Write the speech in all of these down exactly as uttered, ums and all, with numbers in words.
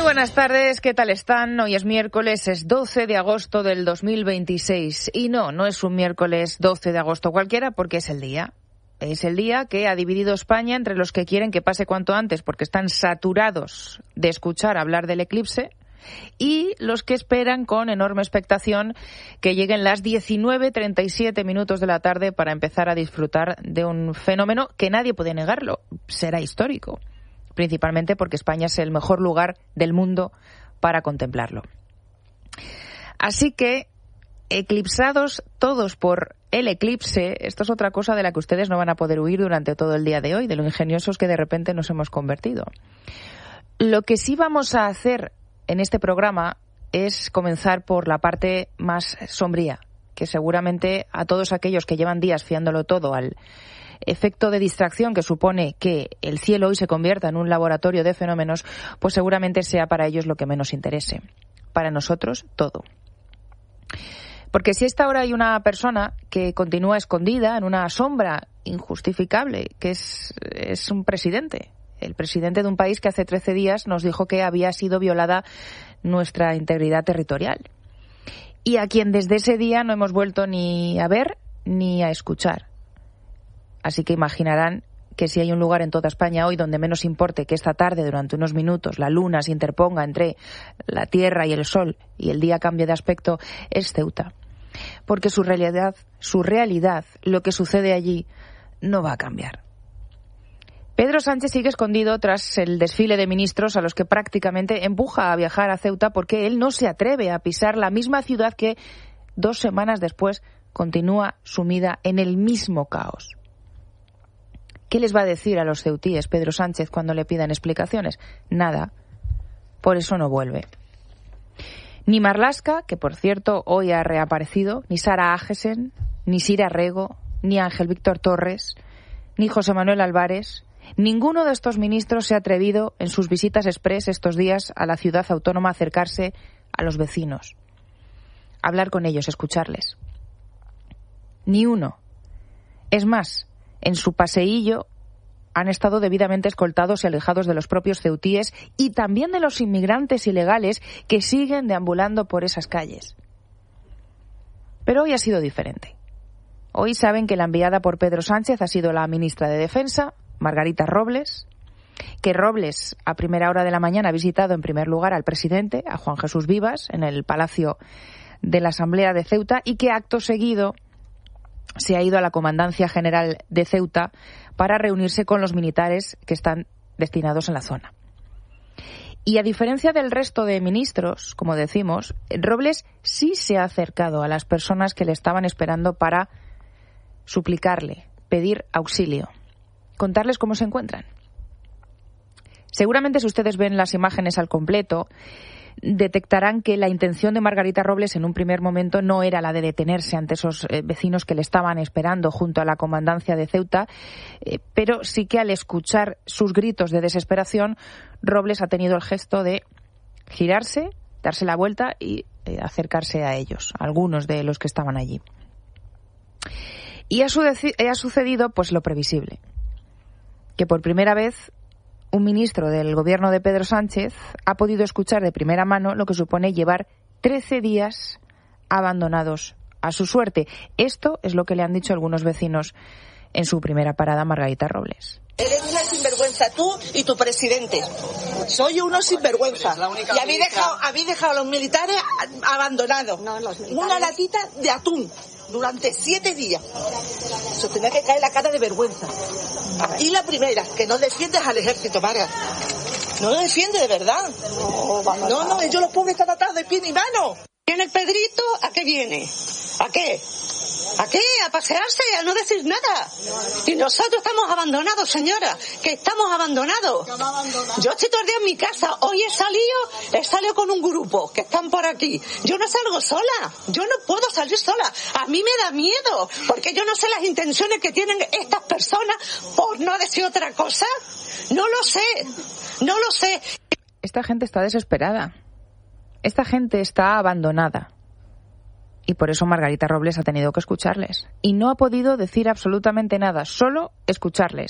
buenas tardes, ¿qué tal están? Hoy es miércoles, es doce de agosto del dos mil veintiséis. Y no, no es un miércoles doce de agosto cualquiera, porque es el día. Es el día que ha dividido España entre los que quieren que pase cuanto antes porque están saturados de escuchar hablar del eclipse y los que esperan con enorme expectación que lleguen las diecinueve treinta y siete minutos de la tarde para empezar a disfrutar de un fenómeno que nadie puede negarlo. Será histórico, principalmente porque España es el mejor lugar del mundo para contemplarlo. Así que, eclipsados todos por el eclipse, esto es otra cosa de la que ustedes no van a poder huir durante todo el día de hoy, de lo ingeniosos que de repente nos hemos convertido. Lo que sí vamos a hacer en este programa es comenzar por la parte más sombría, que seguramente a todos aquellos que llevan días fiándolo todo al efecto de distracción que supone que el cielo hoy se convierta en un laboratorio de fenómenos, pues seguramente sea para ellos lo que menos interese. Para nosotros, todo. Porque si a esta hora hay una persona que continúa escondida en una sombra injustificable, que es, es un presidente, el presidente de un país que hace trece días nos dijo que había sido violada nuestra integridad territorial, y a quien desde ese día no hemos vuelto ni a ver ni a escuchar. Así que imaginarán que si hay un lugar en toda España hoy donde menos importe que esta tarde, durante unos minutos, la luna se interponga entre la tierra y el sol y el día cambie de aspecto, es Ceuta. Porque su realidad, su realidad, lo que sucede allí, no va a cambiar. Pedro Sánchez sigue escondido tras el desfile de ministros a los que prácticamente empuja a viajar a Ceuta porque él no se atreve a pisar la misma ciudad que dos semanas después continúa sumida en el mismo caos. ¿Qué les va a decir a los ceutíes Pedro Sánchez cuando le pidan explicaciones? Nada. Por eso no vuelve. Ni Marlaska, que por cierto hoy ha reaparecido, ni Sara Agesen, ni Sira Rego, ni Ángel Víctor Torres, ni José Manuel Álvarez, ninguno de estos ministros se ha atrevido en sus visitas express estos días a la ciudad autónoma a acercarse a los vecinos, a hablar con ellos, escucharles. Ni uno. Es más, en su paseillo han estado debidamente escoltados y alejados de los propios ceutíes y también de los inmigrantes ilegales que siguen deambulando por esas calles. Pero hoy ha sido diferente. Hoy saben que la enviada por Pedro Sánchez ha sido la ministra de Defensa, Margarita Robles, que Robles a primera hora de la mañana ha visitado en primer lugar al presidente, a Juan Jesús Vivas, en el Palacio de la Asamblea de Ceuta, y que acto seguido se ha ido a la Comandancia General de Ceuta para reunirse con los militares que están destinados en la zona. Y a diferencia del resto de ministros, como decimos, Robles sí se ha acercado a las personas que le estaban esperando para suplicarle, pedir auxilio, contarles cómo se encuentran. Seguramente si ustedes ven las imágenes al completo, detectarán que la intención de Margarita Robles en un primer momento no era la de detenerse ante esos eh, vecinos que le estaban esperando junto a la comandancia de Ceuta, eh, pero sí que al escuchar sus gritos de desesperación, Robles ha tenido el gesto de girarse, darse la vuelta y eh, acercarse a ellos, a algunos de los que estaban allí. Y ha, su- ha sucedido pues lo previsible, que por primera vez un ministro del gobierno de Pedro Sánchez ha podido escuchar de primera mano lo que supone llevar trece días abandonados a su suerte. Esto es lo que le han dicho algunos vecinos en su primera parada a Margarita Robles. Eres una sinvergüenza, tú y tu presidente. Soy uno sinvergüenza. Y habéis dejado, habéis dejado a los militares abandonados. No, los militares. Una latita de atún durante siete días. Se tenía que caer la cara de vergüenza. Y la primera, que no defiendes al ejército, Mara. No lo defiende de verdad. No, no, ellos los pobres están atados de pie ni mano. ¿Viene el Pedrito? ¿A qué viene? ¿A qué? ¿A qué? A pasearse, a no decir nada. Y nosotros estamos abandonados, señora, que estamos abandonados. Yo estoy todo el día en mi casa. Hoy he salido, he salido con un grupo que están por aquí. Yo no salgo sola, yo no puedo salir sola. A mí me da miedo, porque yo no sé las intenciones que tienen estas personas, por no decir otra cosa. No lo sé, no lo sé. Esta gente está desesperada. Esta gente está abandonada. Y por eso Margarita Robles ha tenido que escucharles. Y no ha podido decir absolutamente nada, solo escucharles.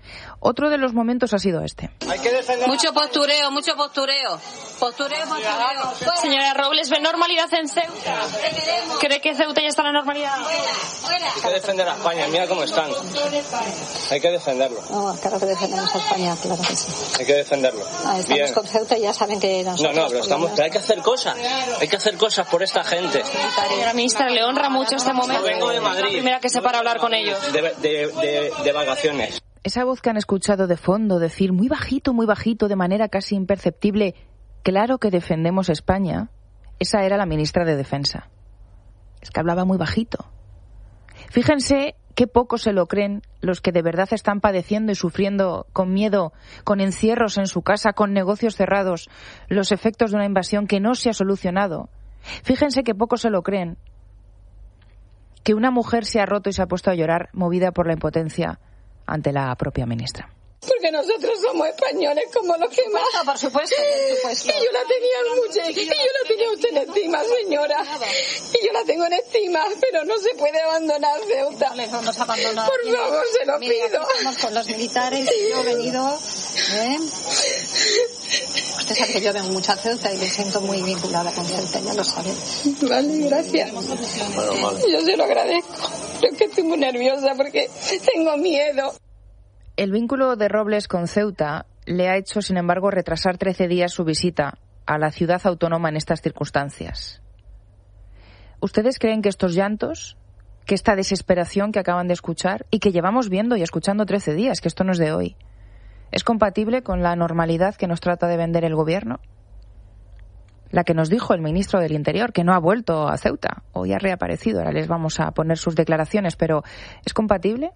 Otro de los momentos ha sido este. Hay que defender. Mucho postureo, mucho postureo. Postureo, postureo. Señora Robles, ¿ve normalidad en Ceuta? ¿Cree que Ceuta ya está en la normalidad? Hay que defender a España, mira cómo están. Hay que defenderlo. No, claro que defendemos a España, claro que sí. Hay que defenderlo. Ah, estamos Bien. con Ceuta y ya saben que nosotros... No, no, pero, estamos, pero hay que hacer cosas. Hay que hacer cosas por esta gente. Señora ministra, le honra mucho este momento. Yo vengo de Madrid. La primera que se para a hablar con ellos. De, de, de, de vacaciones. Esa voz que han escuchado de fondo decir muy bajito, muy bajito, de manera casi imperceptible, claro que defendemos España, esa era la ministra de Defensa. Es que hablaba muy bajito. Fíjense qué poco se lo creen los que de verdad están padeciendo y sufriendo con miedo, con encierros en su casa, con negocios cerrados, los efectos de una invasión que no se ha solucionado. Fíjense qué poco se lo creen que una mujer se ha roto y se ha puesto a llorar movida por la impotencia ante la propia ministra. Porque nosotros somos españoles como los que más. Por supuesto, por supuesto. Y yo la tenía mucho, y yo la tenía usted en estima, señora. Y yo la tengo en estima, pero no se puede abandonar Ceuta. No les vamos a abandonar. Por favor, se lo Mira, pido. Estamos con los militares y yo he venido. ¿eh? Usted sabe que yo vengo mucho a Ceuta y me siento muy vinculada con Ceuta, ya lo sabe. Vale, gracias. Yo se lo agradezco. Yo es que estoy muy nerviosa porque tengo miedo. El vínculo de Robles con Ceuta le ha hecho, sin embargo, retrasar trece días su visita a la ciudad autónoma en estas circunstancias. ¿Ustedes creen que estos llantos, que esta desesperación que acaban de escuchar y que llevamos viendo y escuchando trece días, que esto no es de hoy, es compatible con la normalidad que nos trata de vender el gobierno? La que nos dijo el ministro del Interior, que no ha vuelto a Ceuta, hoy ha reaparecido, ahora les vamos a poner sus declaraciones, pero ¿es compatible?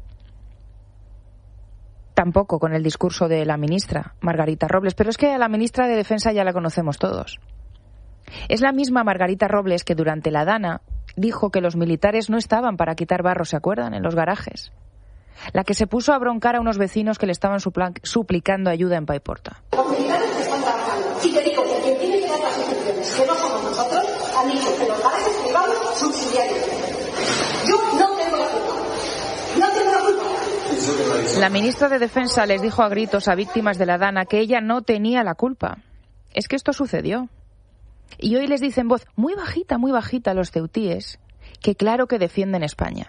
Tampoco con el discurso de la ministra, Margarita Robles. Pero es que a la ministra de Defensa ya la conocemos todos. Es la misma Margarita Robles que durante la Dana dijo que los militares no estaban para quitar barro, ¿se acuerdan?, en los garajes. La que se puso a broncar a unos vecinos que le estaban suplicando ayuda en Paiporta. Los militares que están trabajando. Si te digo que quien tiene que dar las instrucciones, que no somos nosotros, han dicho que los garajes privados subsidiarios. Yo no tengo la culpa. No tengo la culpa. La ministra de Defensa les dijo a gritos a víctimas de la Dana que ella no tenía la culpa. Es que esto sucedió. Y hoy les dice en voz muy bajita, muy bajita a los ceutíes que claro que defienden España.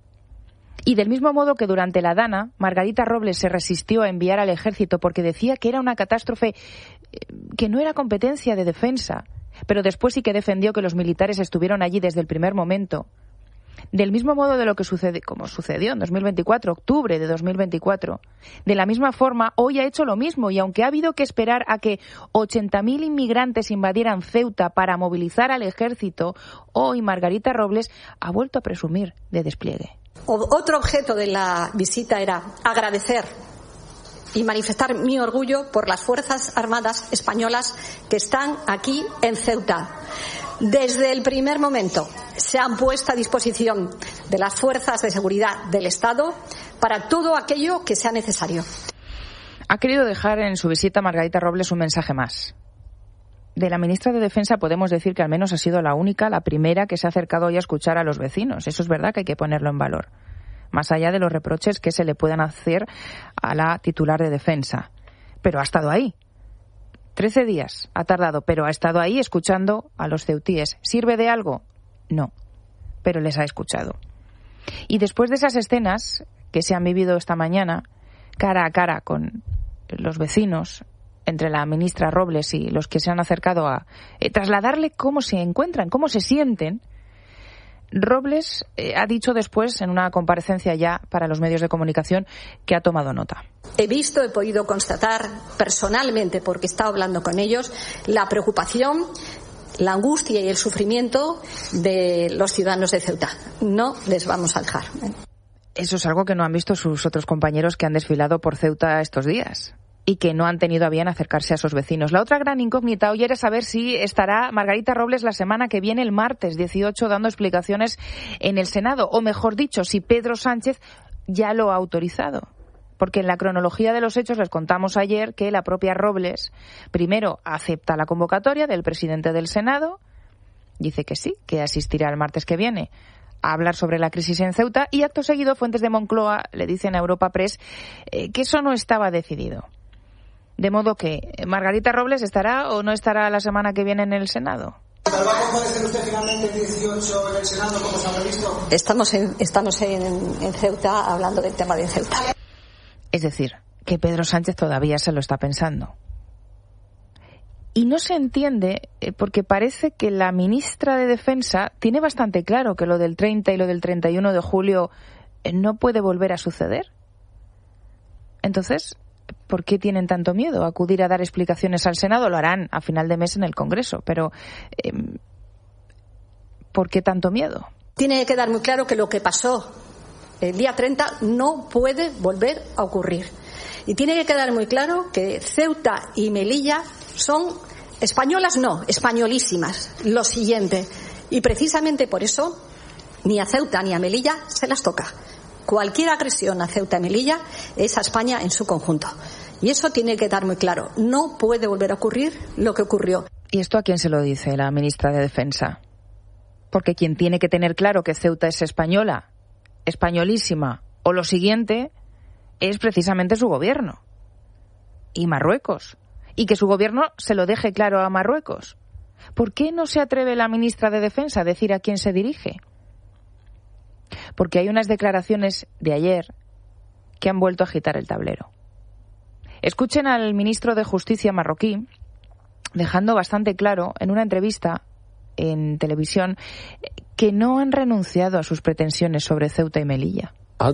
Y del mismo modo que durante la Dana, Margarita Robles se resistió a enviar al ejército porque decía que era una catástrofe que no era competencia de defensa, pero después sí que defendió que los militares estuvieron allí desde el primer momento. Del mismo modo de lo que sucede, como sucedió en dos mil veinticuatro, octubre de dos mil veinticuatro, de la misma forma, hoy ha hecho lo mismo y aunque ha habido que esperar a que ochenta mil inmigrantes invadieran Ceuta para movilizar al ejército, hoy Margarita Robles ha vuelto a presumir de despliegue. Otro objeto de la visita era agradecer y manifestar mi orgullo por las Fuerzas Armadas españolas que están aquí en Ceuta. Desde el primer momento se han puesto a disposición de las fuerzas de seguridad del Estado para todo aquello que sea necesario. Ha querido dejar en su visita a Margarita Robles un mensaje más. De la ministra de Defensa podemos decir que al menos ha sido la única, la primera que se ha acercado hoy a escuchar a los vecinos. Eso es verdad que hay que ponerlo en valor. Más allá de los reproches que se le puedan hacer a la titular de Defensa. Pero ha estado ahí. Trece días ha tardado, pero ha estado ahí escuchando a los ceutíes. ¿Sirve de algo? No, pero les ha escuchado. Y después de esas escenas que se han vivido esta mañana, cara a cara con los vecinos, entre la ministra Robles y los que se han acercado a eh, trasladarle cómo se encuentran, cómo se sienten, Robles eh, ha dicho después, en una comparecencia ya para los medios de comunicación, que ha tomado nota. He visto, he podido constatar personalmente, porque he estado hablando con ellos, la preocupación, la angustia y el sufrimiento de los ciudadanos de Ceuta. No les vamos a dejar. Eso es algo que no han visto sus otros compañeros que han desfilado por Ceuta estos días y que no han tenido a bien acercarse a sus vecinos. La otra gran incógnita hoy era saber si estará Margarita Robles la semana que viene, el martes dieciocho, dando explicaciones en el Senado, o mejor dicho, si Pedro Sánchez ya lo ha autorizado. Porque en la cronología de los hechos les contamos ayer que la propia Robles primero acepta la convocatoria del presidente del Senado, dice que sí, que asistirá el martes que viene a hablar sobre la crisis en Ceuta y acto seguido fuentes de Moncloa le dicen a Europa Press eh, que eso no estaba decidido. De modo que Margarita Robles estará o no estará la semana que viene en el Senado. ¿Va a comparecer usted finalmente el dieciocho en el Senado como se ha previsto? Estamos en, estamos en, en Ceuta hablando del tema de Ceuta. Es decir, que Pedro Sánchez todavía se lo está pensando. Y no se entiende eh, porque parece que la ministra de Defensa tiene bastante claro que lo del treinta y lo del treinta y uno de julio eh, no puede volver a suceder. Entonces, ¿por qué tienen tanto miedo a acudir a dar explicaciones al Senado? Lo harán a final de mes en el Congreso, pero eh, ¿por qué tanto miedo? Tiene que quedar muy claro que lo que pasó el día treinta no puede volver a ocurrir. Y tiene que quedar muy claro que Ceuta y Melilla son españolas, no, españolísimas. Lo siguiente. Y precisamente por eso ni a Ceuta ni a Melilla se las toca. Cualquier agresión a Ceuta y Melilla es a España en su conjunto. Y eso tiene que quedar muy claro. No puede volver a ocurrir lo que ocurrió. ¿Y esto a quién se lo dice la ministra de Defensa? Porque quien tiene que tener claro que Ceuta es española, españolísima, o lo siguiente, es precisamente su gobierno. Y Marruecos. Y que su gobierno se lo deje claro a Marruecos. ¿Por qué no se atreve la ministra de Defensa a decir a quién se dirige? Porque hay unas declaraciones de ayer que han vuelto a agitar el tablero. Escuchen al ministro de Justicia marroquí dejando bastante claro en una entrevista en televisión que no han renunciado a sus pretensiones sobre Ceuta y Melilla.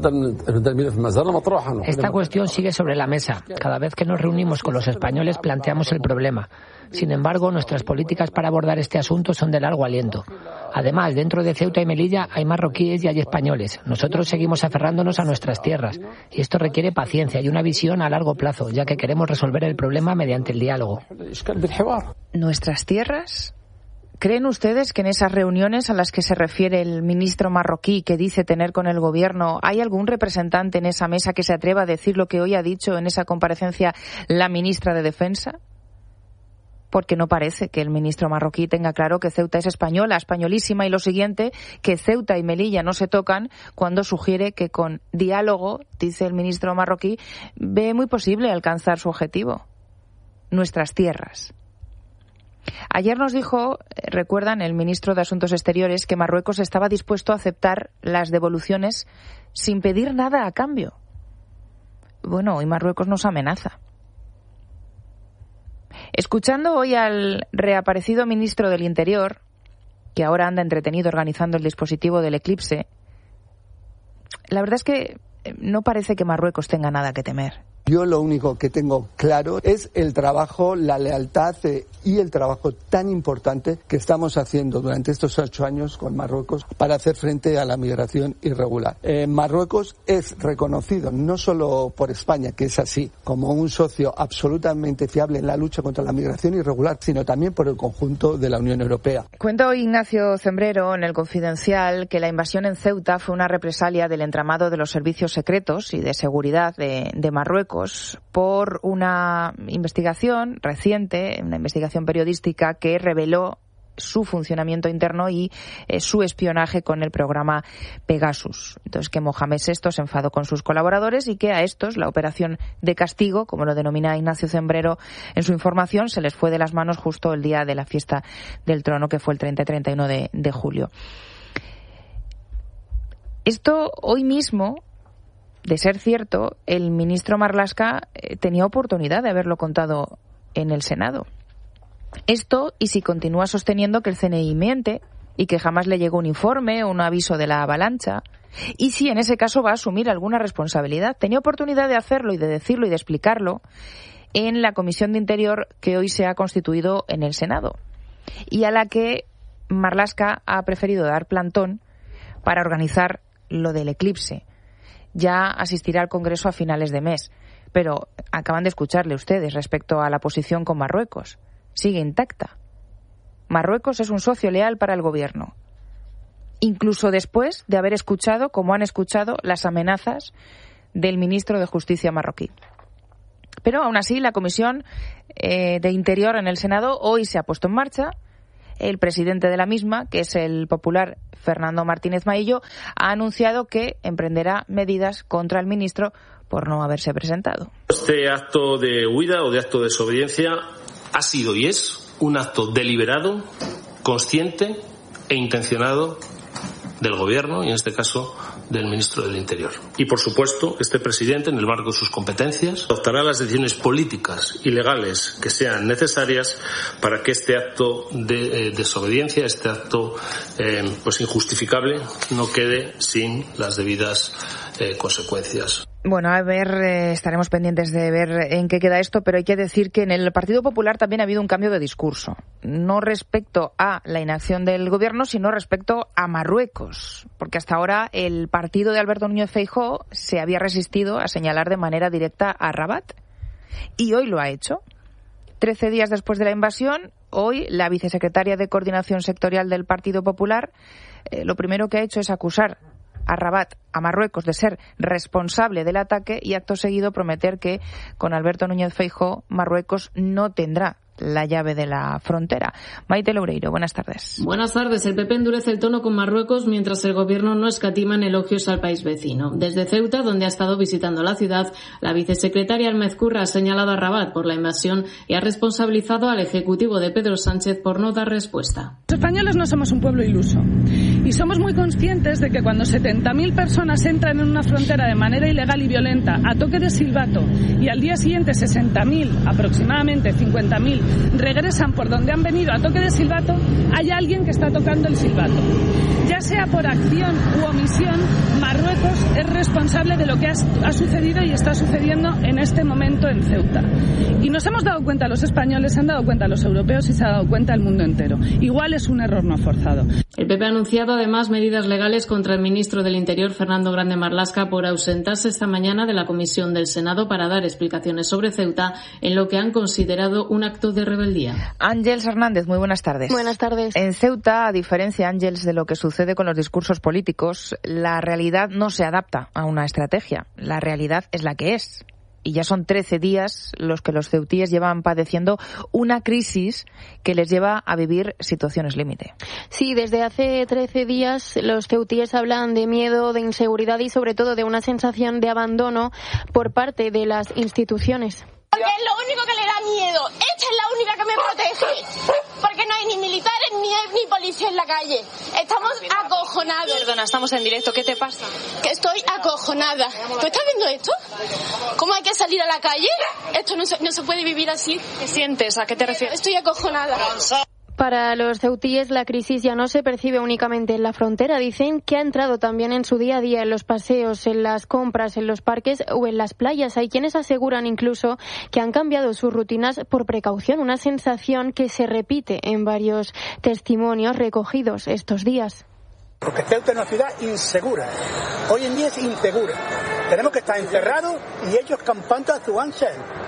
Esta cuestión sigue sobre la mesa. Cada vez que nos reunimos con los españoles planteamos el problema. Sin embargo, nuestras políticas para abordar este asunto son de largo aliento. Además, dentro de Ceuta y Melilla hay marroquíes y hay españoles. Nosotros seguimos aferrándonos a nuestras tierras. Y esto requiere paciencia y una visión a largo plazo, ya que queremos resolver el problema mediante el diálogo. ¿Nuestras tierras? ¿Creen ustedes que en esas reuniones a las que se refiere el ministro marroquí que dice tener con el gobierno, hay algún representante en esa mesa que se atreva a decir lo que hoy ha dicho en esa comparecencia la ministra de Defensa? Porque no parece que el ministro marroquí tenga claro que Ceuta es española, españolísima, y lo siguiente, que Ceuta y Melilla no se tocan, cuando sugiere que con diálogo, dice el ministro marroquí, ve muy posible alcanzar su objetivo. Nuestras tierras. Ayer nos dijo, recuerdan, el ministro de Asuntos Exteriores, que Marruecos estaba dispuesto a aceptar las devoluciones sin pedir nada a cambio. Bueno, hoy Marruecos nos amenaza. Escuchando hoy al reaparecido ministro del Interior, que ahora anda entretenido organizando el dispositivo del eclipse, la verdad es que no parece que Marruecos tenga nada que temer. Yo lo único que tengo claro es el trabajo, la lealtad eh, y el trabajo tan importante que estamos haciendo durante estos ocho años con Marruecos para hacer frente a la migración irregular. Eh, Marruecos es reconocido no solo por España, que es así, como un socio absolutamente fiable en la lucha contra la migración irregular, sino también por el conjunto de la Unión Europea. Cuenta hoy Ignacio Zembrero en El Confidencial que la invasión en Ceuta fue una represalia del entramado de los servicios secretos y de seguridad de, de Marruecos por una investigación reciente, una investigación periodística que reveló su funcionamiento interno y eh, su espionaje con el programa Pegasus. Entonces, que Mohamed sexto se enfadó con sus colaboradores y que a estos la operación de castigo, como lo denomina Ignacio Zembrero en su información, se les fue de las manos justo el día de la fiesta del trono, que fue el treinta y treinta y uno de, de julio. Esto hoy mismo, de ser cierto, el ministro Marlaska tenía oportunidad de haberlo contado en el Senado. Esto, y si continúa sosteniendo que el C N I miente y que jamás le llegó un informe o un aviso de la avalancha, y si en ese caso va a asumir alguna responsabilidad. Tenía oportunidad de hacerlo y de decirlo y de explicarlo en la Comisión de Interior que hoy se ha constituido en el Senado y a la que Marlaska ha preferido dar plantón para organizar lo del eclipse. Ya asistirá al Congreso a finales de mes, pero acaban de escucharle ustedes respecto a la posición con Marruecos. Sigue intacta. Marruecos es un socio leal para el gobierno, incluso después de haber escuchado, como han escuchado, las amenazas del ministro de Justicia marroquí. Pero aún así, la Comisión eh, de Interior en el Senado hoy se ha puesto en marcha El presidente de la misma, que es el popular Fernando Martínez Maillo, ha anunciado que emprenderá medidas contra el ministro por no haberse presentado. Este acto de huida o de acto de desobediencia ha sido y es un acto deliberado, consciente e intencionado del Gobierno y, en este caso, del ministro del Interior. Y, por supuesto, este presidente, en el marco de sus competencias, adoptará las decisiones políticas y legales que sean necesarias para que este acto de eh, desobediencia, este acto eh, pues injustificable, no quede sin las debidas eh, consecuencias. Bueno, a ver, eh, estaremos pendientes de ver en qué queda esto, pero hay que decir que en el Partido Popular también ha habido un cambio de discurso. No respecto a la inacción del Gobierno, sino respecto a Marruecos. Porque hasta ahora el partido de Alberto Núñez Feijóo se había resistido a señalar de manera directa a Rabat. Y hoy lo ha hecho. Trece días después de la invasión, hoy la vicesecretaria de Coordinación Sectorial del Partido Popular eh, lo primero que ha hecho es acusar a Rabat, a Marruecos, de ser responsable del ataque y acto seguido prometer que con Alberto Núñez Feijóo Marruecos no tendrá la llave de la frontera. Maite Loureiro, buenas tardes. Buenas tardes. El P P endurece el tono con Marruecos mientras el Gobierno no escatima en elogios al país vecino. Desde Ceuta, donde ha estado visitando la ciudad, la vicesecretaria Almezcurra ha señalado a Rabat por la invasión y ha responsabilizado al Ejecutivo de Pedro Sánchez por no dar respuesta. Los españoles no somos un pueblo iluso y somos muy conscientes de que cuando setenta mil personas entran en una frontera de manera ilegal y violenta a toque de silbato y al día siguiente sesenta mil, aproximadamente cincuenta mil, regresan por donde han venido a toque de silbato, hay alguien que está tocando el silbato. Ya sea por acción u omisión, Marruecos es responsable de lo que ha, ha sucedido y está sucediendo en este momento en Ceuta. Y nos hemos dado cuenta los españoles, se han dado cuenta los europeos y se ha dado cuenta el mundo entero. Igual es un error no forzado. El P P ha anunciado además medidas legales contra el ministro del Interior, Fernando Grande Marlaska, por ausentarse esta mañana de la comisión del Senado para dar explicaciones sobre Ceuta en lo que han considerado un acto de rebeldía. Ángeles Hernández, muy buenas tardes. Buenas tardes. En Ceuta, a diferencia, Ángeles, de lo que sucede con los discursos políticos, la realidad no se adapta a una estrategia. La realidad es la que es. Y ya son trece días los que los ceutíes llevan padeciendo una crisis que les lleva a vivir situaciones límite. Sí, desde hace trece días los ceutíes hablan de miedo, de inseguridad y sobre todo de una sensación de abandono por parte de las instituciones. Porque es lo único que le da miedo. Esta es la única que me protege. Porque no hay ni militares ni, ni policía en la calle. Estamos acojonados. Perdona, estamos en directo. ¿Qué te pasa? Que estoy acojonada. ¿Tú estás viendo esto? ¿Cómo hay que salir a la calle? Esto no se, no se puede vivir así. ¿Qué sientes? ¿A qué te refieres? Estoy acojonada. Para los ceutíes la crisis ya no se percibe únicamente en la frontera. Dicen que ha entrado también en su día a día, en los paseos, en las compras, en los parques o en las playas. Hay quienes aseguran incluso que han cambiado sus rutinas por precaución, una sensación que se repite en varios testimonios recogidos estos días. Porque Ceuta es una ciudad insegura. Hoy en día es insegura. Tenemos que estar encerrados y ellos campando a su ansia.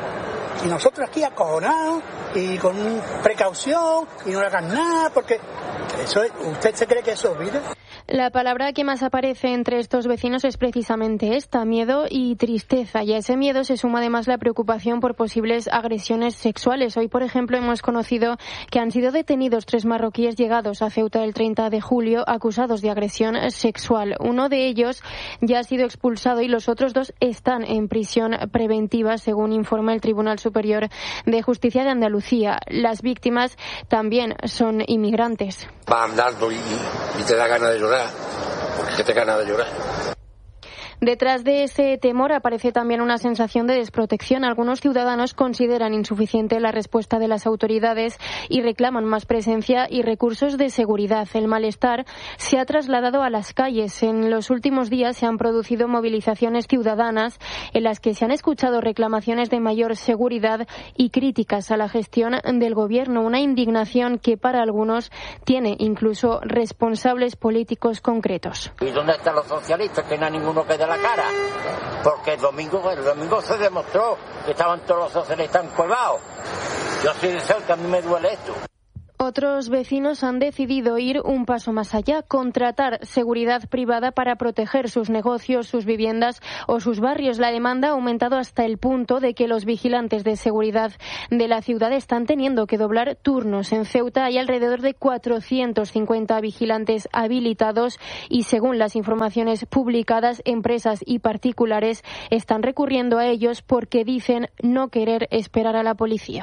Y nosotros aquí acojonados y con precaución y no hagan nada, porque eso es, ¿usted se cree que eso es vida? La palabra que más aparece entre estos vecinos es precisamente esta, miedo y tristeza. Y a ese miedo se suma además la preocupación por posibles agresiones sexuales. Hoy, por ejemplo, hemos conocido que han sido detenidos tres marroquíes llegados a Ceuta el treinta de julio acusados de agresión sexual. Uno de ellos ya ha sido expulsado y los otros dos están en prisión preventiva, según informa el Tribunal Superior de Justicia de Andalucía. Las víctimas también son inmigrantes. Va andando y, y te da ganas de llorar. ¿Por qué te gana de llorar? Detrás de ese temor aparece también una sensación de desprotección. Algunos ciudadanos consideran insuficiente la respuesta de las autoridades y reclaman más presencia y recursos de seguridad. El malestar se ha trasladado a las calles. En los últimos días se han producido movilizaciones ciudadanas en las que se han escuchado reclamaciones de mayor seguridad y críticas a la gestión del gobierno. Una indignación que para algunos tiene incluso responsables políticos concretos. ¿Y dónde están los socialistas? Que no hay ninguno que dé la cara, porque el domingo el domingo se demostró que estaban todos los socialistas encuevados. Yo soy de Ceuta, a mí me duele esto. Otros vecinos han decidido ir un paso más allá, contratar seguridad privada para proteger sus negocios, sus viviendas o sus barrios. La demanda ha aumentado hasta el punto de que los vigilantes de seguridad de la ciudad están teniendo que doblar turnos. En Ceuta hay alrededor de cuatrocientos cincuenta vigilantes habilitados y, según las informaciones publicadas, empresas y particulares están recurriendo a ellos porque dicen no querer esperar a la policía.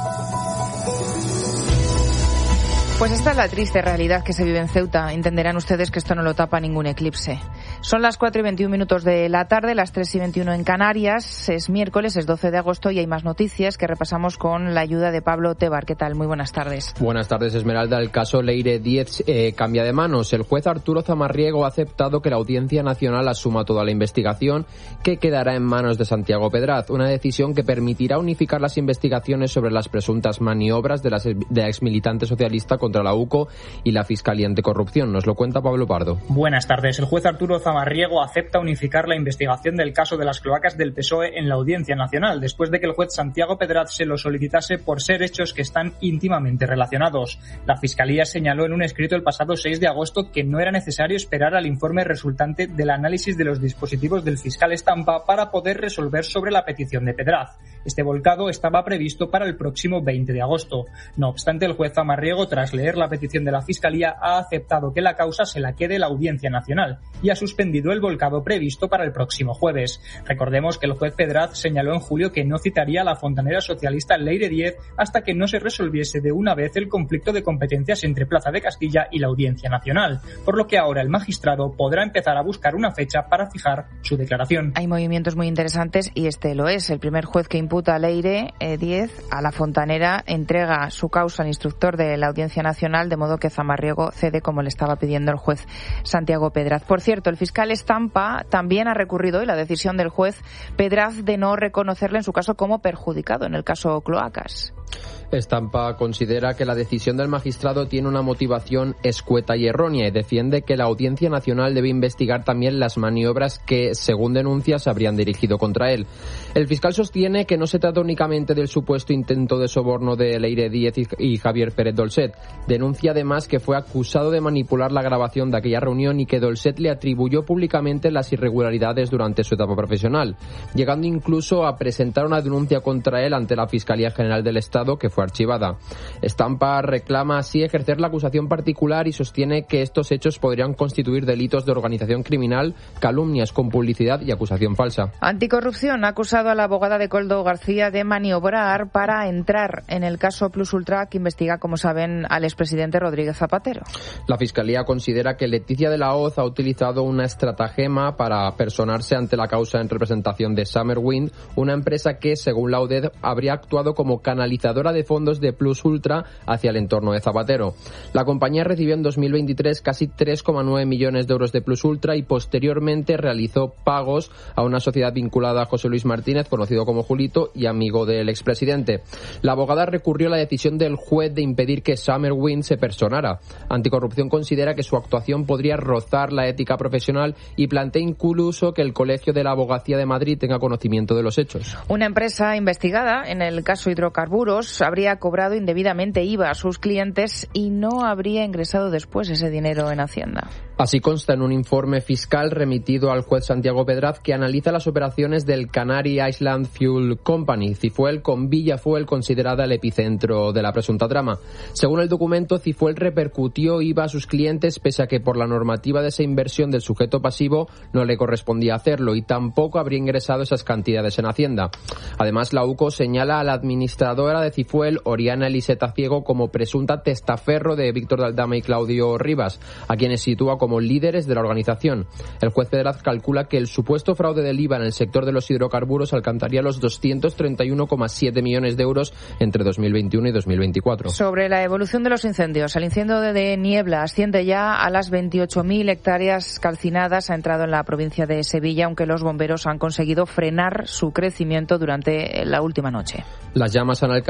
Pues esta es la triste realidad que se vive en Ceuta. Entenderán ustedes que esto no lo tapa ningún eclipse. Son las cuatro y veintiún minutos de la tarde, las tres y veintiuno en Canarias. Es miércoles, es doce de agosto y hay más noticias que repasamos con la ayuda de Pablo Tebar. ¿Qué tal? Muy buenas tardes. Buenas tardes, Esmeralda. El caso Leire diez eh, cambia de manos. El juez Arturo Zamarriego ha aceptado que la Audiencia Nacional asuma toda la investigación, que quedará en manos de Santiago Pedraz. Una decisión que permitirá unificar las investigaciones sobre las presuntas maniobras de la, de la exmilitante socialista contra la U C O y la Fiscalía Anticorrupción. Nos lo cuenta Pablo Pardo. Buenas tardes. El juez Arturo Zamarriego acepta unificar la investigación del caso de las cloacas del P S O E en la Audiencia Nacional, después de que el juez Santiago Pedraz se lo solicitase por ser hechos que están íntimamente relacionados. La Fiscalía señaló en un escrito el pasado seis de agosto que no era necesario esperar al informe resultante del análisis de los dispositivos del fiscal Estampa para poder resolver sobre la petición de Pedraz. Este volcado estaba previsto para el próximo veinte de agosto. No obstante, el juez Zamarriego, tras leer la petición de la Fiscalía, ha aceptado que la causa se la quede la Audiencia Nacional y ha suspendido el volcado previsto para el próximo jueves. Recordemos que el juez Pedraz señaló en julio que no citaría a la fontanera socialista Leire diez hasta que no se resolviese de una vez el conflicto de competencias entre Plaza de Castilla y la Audiencia Nacional, por lo que ahora el magistrado podrá empezar a buscar una fecha para fijar su declaración. Hay movimientos muy interesantes y este lo es. El primer juez que imputa a Leire diez a la fontanera entrega su causa al instructor de la Audiencia Nacional, de modo que Zamarriego cede como le estaba pidiendo el juez Santiago Pedraz. Por cierto, el fiscal Estampa también ha recurrido hoy la decisión del juez Pedraz de no reconocerle en su caso como perjudicado en el caso Cloacas. Estampa considera que la decisión del magistrado tiene una motivación escueta y errónea y defiende que la Audiencia Nacional debe investigar también las maniobras que, según denuncias, se habrían dirigido contra él. El fiscal sostiene que no se trata únicamente del supuesto intento de soborno de Leire diez y Javier Pérez Dolcet. Denuncia además que fue acusado de manipular la grabación de aquella reunión y que Dolcet le atribuyó públicamente las irregularidades durante su etapa profesional, llegando incluso a presentar una denuncia contra él ante la Fiscalía General del Estado, que fue archivada. Estampa reclama así ejercer la acusación particular y sostiene que estos hechos podrían constituir delitos de organización criminal, calumnias con publicidad y acusación falsa. Anticorrupción ha acusado a la abogada de Coldo García de maniobrar para entrar en el caso Plus Ultra que investiga, como saben, al expresidente Rodríguez Zapatero. La Fiscalía considera que Leticia de la Hoz ha utilizado una estratagema para personarse ante la causa en representación de Summerwind, una empresa que, según la U D E D, habría actuado como canalizadora de fondos de Plus Ultra hacia el entorno de Zapatero. La compañía recibió en dos mil veintitrés casi tres coma nueve millones de euros de Plus Ultra y posteriormente realizó pagos a una sociedad vinculada a José Luis Martínez, conocido como Julito y amigo del expresidente. La abogada recurrió a la decisión del juez de impedir que Summerwind se personara. Anticorrupción considera que su actuación podría rozar la ética profesional y plantea incluso que el Colegio de la Abogacía de Madrid tenga conocimiento de los hechos. Una empresa investigada en el caso hidrocarburos habría cobrado indebidamente I V A a sus clientes y no habría ingresado después ese dinero en Hacienda. Así consta en un informe fiscal remitido al juez Santiago Pedraz, que analiza las operaciones del Canary Island Fuel Company, Cifuel, con Villafuel considerada el epicentro de la presunta trama. Según el documento, Cifuel repercutió I V A a sus clientes pese a que por la normativa de esa inversión del sujeto pasivo no le correspondía hacerlo y tampoco habría ingresado esas cantidades en Hacienda. Además, la U C O señala a la administradora de Cifuel, Oriana Eliseta Ciego, como presunta testaferro de Víctor de Aldama y Claudio Rivas, a quienes sitúa como líderes de la organización. El juez Pedraz calcula que el supuesto fraude del I V A en el sector de los hidrocarburos alcanzaría los doscientos treinta y uno coma siete millones de euros entre dos mil veintiuno y dos mil veinticuatro. Sobre la evolución de los incendios, el incendio de Niebla asciende ya a las veintiocho mil hectáreas calcinadas. Ha entrado en la provincia de Sevilla, aunque los bomberos han conseguido frenar su crecimiento durante la última noche. Las llamas han alcanzado el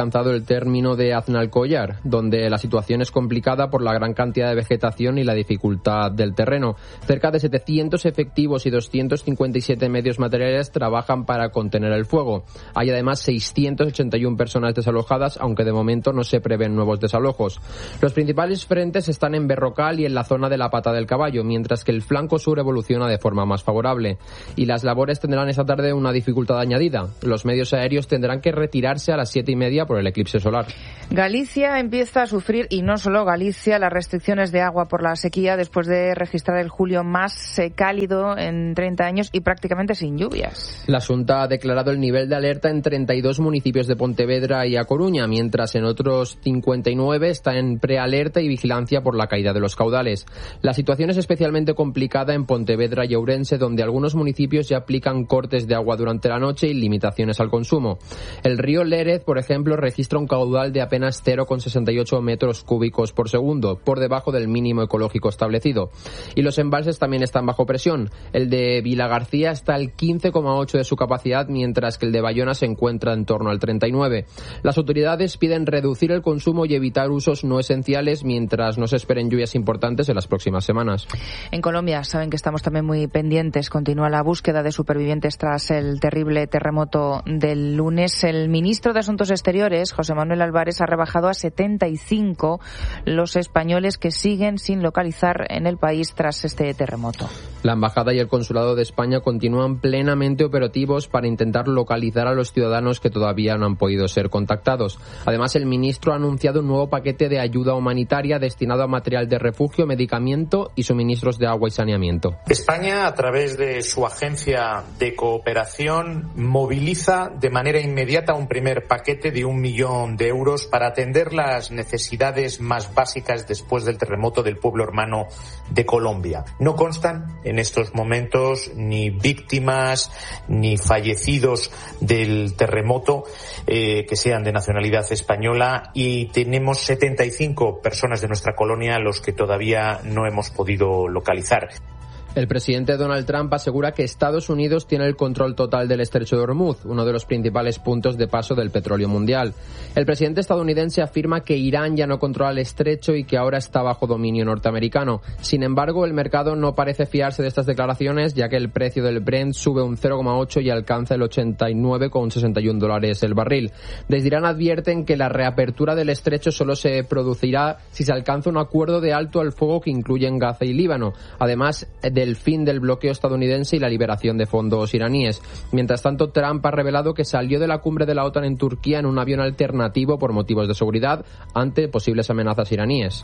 término de Aznalcóllar, donde la situación es complicada por la gran cantidad de vegetación y la dificultad del terreno. Cerca de setecientos efectivos y doscientos cincuenta y siete medios materiales trabajan para contener el fuego. Hay además seiscientas ochenta y una personas desalojadas, aunque de momento no se prevén nuevos desalojos. Los principales frentes están en Berrocal y en la zona de la Pata del Caballo, mientras que el flanco sur evoluciona de forma más favorable. Y las labores tendrán esta tarde una dificultad añadida. Los medios aéreos tendrán que retirarse a las siete y media por el eclipse solar. Galicia empieza a sufrir, y no solo Galicia, las restricciones de agua por la sequía después de registrar el julio más eh, cálido en treinta años y prácticamente sin lluvias. La Xunta ha declarado el nivel de alerta en treinta y dos municipios de Pontevedra y A Coruña, mientras en otros cincuenta y nueve está en prealerta y vigilancia por la caída de los caudales. La situación es especialmente complicada en Pontevedra y Ourense, donde algunos municipios ya aplican cortes de agua durante la noche y limitaciones al consumo. El río Lérez, por ejemplo, registra un caudal de apenas cero coma sesenta y ocho metros cúbicos por segundo, por debajo del mínimo ecológico establecido. Y los embalses también están bajo presión. El de Vilagarcía está al quince coma ocho de su capacidad, mientras que el de Bayona se encuentra en torno al treinta y nueve. Las autoridades piden reducir el consumo y evitar usos no esenciales mientras no se esperen lluvias importantes en las próximas semanas. En Colombia saben que estamos también muy pendientes. Continúa la búsqueda de supervivientes tras el terrible terremoto del lunes. El ministro de Asuntos Exteriores, José Manuel Álvarez, ha rebajado a setenta y cinco los españoles que siguen sin localizar en el país tras este terremoto. La embajada y el consulado de España continúan plenamente operativos para intentar localizar a los ciudadanos que todavía no han podido ser contactados. Además, el ministro ha anunciado un nuevo paquete de ayuda humanitaria destinado a material de refugio, medicamento y suministros de agua y saneamiento. España, a través de su agencia de cooperación, moviliza de manera inmediata un primer paquete de un millón de euros para atender las necesidades más básicas después del terremoto del pueblo hermano de Colombia. No constan en estos momentos ni víctimas ni fallecidos del terremoto eh, que sean de nacionalidad española, y tenemos setenta y cinco personas de nuestra colonia a los que todavía no hemos podido localizar. El presidente Donald Trump asegura que Estados Unidos tiene el control total del estrecho de Hormuz, uno de los principales puntos de paso del petróleo mundial. El presidente estadounidense afirma que Irán ya no controla el estrecho y que ahora está bajo dominio norteamericano. Sin embargo, el mercado no parece fiarse de estas declaraciones, ya que el precio del Brent sube un cero coma ocho y alcanza el ochenta y nueve coma sesenta y uno dólares el barril. Desde Irán advierten que la reapertura del estrecho solo se producirá si se alcanza un acuerdo de alto al fuego que incluye en Gaza y Líbano, además del fin del bloqueo estadounidense y la liberación de fondos iraníes. Mientras tanto, Trump ha revelado que salió de la cumbre de la OTAN en Turquía en un avión alternativo por motivos de seguridad ante posibles amenazas iraníes.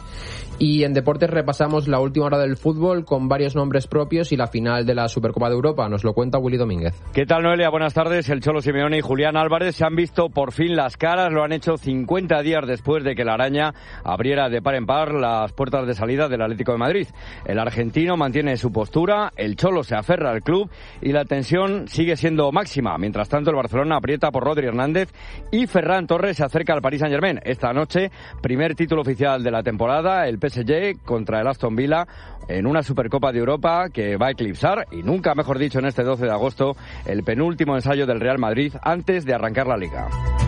Y en deportes repasamos la última hora del fútbol con varios nombres propios y la final de la Supercopa de Europa. Nos lo cuenta Willy Domínguez. ¿Qué tal, Noelia? Buenas tardes. El Cholo Simeone y Julián Álvarez se han visto por fin las caras. Lo han hecho cincuenta días después de que la araña abriera de par en par las puertas de salida del Atlético de Madrid. El argentino mantiene su postura, el Cholo se aferra al club y la tensión sigue siendo máxima. Mientras tanto, el Barcelona aprieta por Rodri Hernández y Ferran Torres se acerca al Paris Saint-Germain. Esta noche, primer título oficial de la temporada, el P S G contra el Aston Villa en una Supercopa de Europa que va a eclipsar, y nunca mejor dicho, en este doce de agosto, el penúltimo ensayo del Real Madrid antes de arrancar la Liga.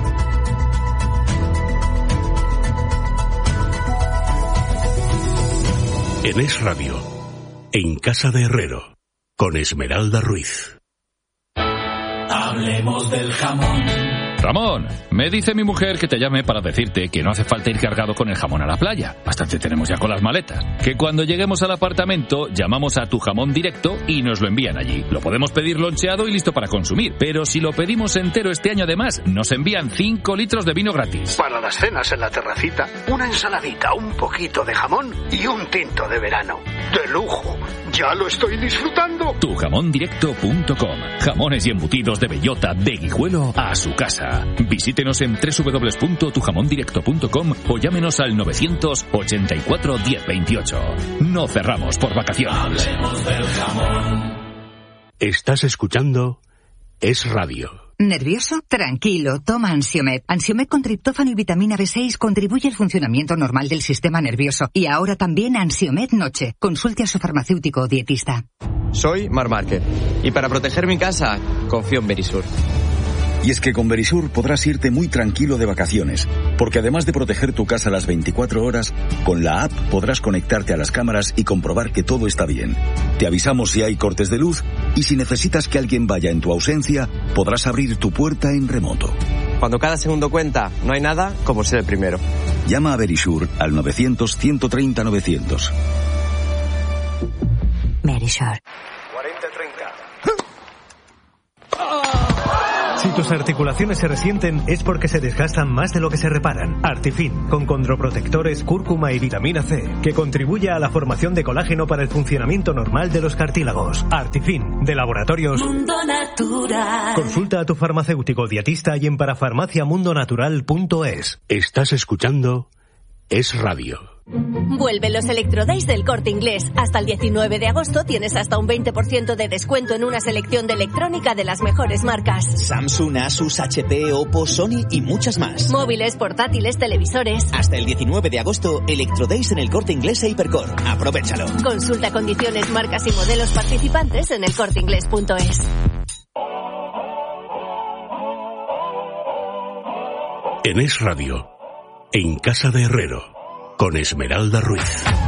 En Es Radio, en Casa de Herrero, con Esmeralda Ruiz. Hablemos del jamón. Ramón, me dice mi mujer que te llame para decirte que no hace falta ir cargado con el jamón a la playa. Bastante tenemos ya con las maletas. Que cuando lleguemos al apartamento llamamos a Tu Jamón Directo y nos lo envían allí. Lo podemos pedir loncheado y listo para consumir. Pero si lo pedimos entero este año, además, nos envían cinco litros de vino gratis. Para las cenas en la terracita, una ensaladita, un poquito de jamón y un tinto de verano. ¡De lujo! ¡Ya lo estoy disfrutando! tu jamón directo punto com. Jamones y embutidos de bellota, de Guijuelo a su casa. Visítenos en doble u doble u doble u punto tu jamón directo punto com o llámenos al novecientos ochenta y cuatro diez veintiocho. No cerramos por vacaciones. Hablemos del jamón. Estás escuchando Es Radio. ¿Nervioso? Tranquilo, toma Ansiomed. Ansiomed con triptófano y vitamina B seis contribuye al funcionamiento normal del sistema nervioso. Y ahora también Ansiomed Noche. Consulte a su farmacéutico o dietista. Soy Mar Márquez y para proteger mi casa confío en Verisur. Y es que con Verisur podrás irte muy tranquilo de vacaciones, porque además de proteger tu casa las veinticuatro horas, con la app podrás conectarte a las cámaras y comprobar que todo está bien. Te avisamos si hay cortes de luz y si necesitas que alguien vaya en tu ausencia, podrás abrir tu puerta en remoto. Cuando cada segundo cuenta, no hay nada como ser el primero. Llama a Verisur al novecientos, ciento treinta, novecientos. Verisur. cuarenta treinta. Si tus articulaciones se resienten es porque se desgastan más de lo que se reparan. Artifin, con condroprotectores, cúrcuma y vitamina C, que contribuye a la formación de colágeno para el funcionamiento normal de los cartílagos. Artifin, de Laboratorios Mundo Natural. Consulta a tu farmacéutico dietista y en parafarmaciamundonatural punto es. Estás escuchando Es Radio. Vuelven los Electrodays del Corte Inglés. Hasta el diecinueve de agosto tienes hasta un veinte por ciento de descuento en una selección de electrónica de las mejores marcas. Samsung, Asus, H P, Oppo, Sony y muchas más. Móviles, portátiles, televisores. Hasta el diecinueve de agosto, Electrodays en el Corte Inglés e Hipercor. Aprovéchalo. Consulta condiciones, marcas y modelos participantes en el corte inglés punto es. En Es Radio, en Casa de Herrero, con Esmeralda Ruiz.